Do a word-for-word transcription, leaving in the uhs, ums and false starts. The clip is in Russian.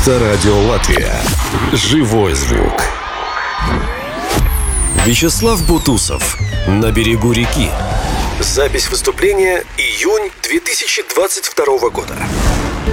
Авторадио Латвия. Живой звук. Вячеслав Бутусов. На берегу реки. Запись выступления июнь две тысячи двадцать второго года.